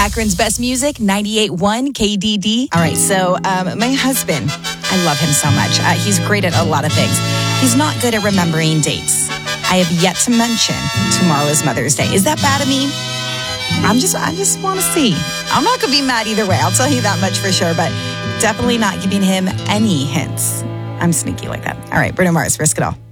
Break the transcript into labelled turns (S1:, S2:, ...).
S1: Akron's best music, 98.1 KDD. All right, so my husband, I love him so much. He's great at a lot of things. He's not good at remembering dates. I have yet to mention tomorrow is Mother's Day. Is that bad of me? I just want to see. I'm not going to be mad either way. I'll tell you that much for sure, but definitely not giving him any hints. I'm sneaky like that. All right, Bruno Mars, Risk It All.